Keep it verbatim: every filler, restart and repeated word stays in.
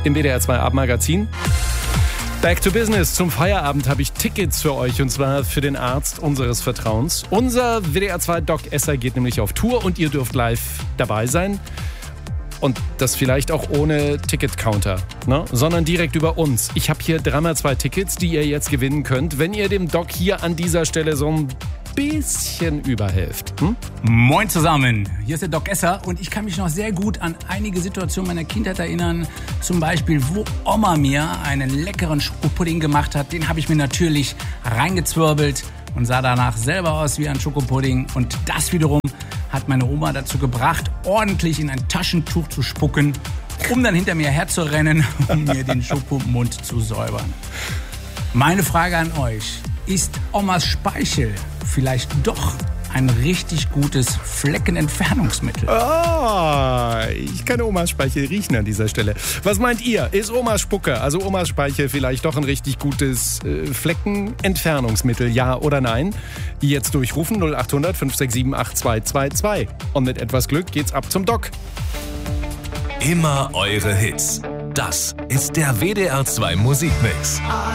im W D R zwei Abendmagazin. Back to Business. Zum Feierabend habe ich Tickets für euch, und zwar für den Arzt unseres Vertrauens. Unser W D R zwei Doc Esser geht nämlich auf Tour und ihr dürft live dabei sein. Und das vielleicht auch ohne Ticket-Counter, ne? Sondern direkt über uns. Ich habe hier dreimal zwei Tickets, die ihr jetzt gewinnen könnt, wenn ihr dem Doc hier an dieser Stelle so ein bisschen überhelft. Hm? Moin zusammen, hier ist der Doc Esser und ich kann mich noch sehr gut an einige Situationen meiner Kindheit erinnern. Zum Beispiel, wo Oma mir einen leckeren Schokopudding gemacht hat. Den habe ich mir natürlich reingezwirbelt und sah danach selber aus wie ein Schokopudding. Und das wiederum hat meine Oma dazu gebracht, ordentlich in ein Taschentuch zu spucken, um dann hinter mir herzurennen, um mir den Schokomund zu säubern. Meine Frage an euch: Ist Omas Speichel vielleicht doch ein richtig gutes Fleckenentfernungsmittel? Oh, ich kann Omas Speichel riechen an dieser Stelle. Was meint ihr? Ist Omas Spucke, also Omas Speichel, vielleicht doch ein richtig gutes äh, Fleckenentfernungsmittel? Ja oder nein? Jetzt durchrufen null acht hundert fünf sechs sieben acht zwei zwei zwei. Und mit etwas Glück geht's ab zum Doc. Immer eure Hits. Das ist der W D R zwei Musikmix.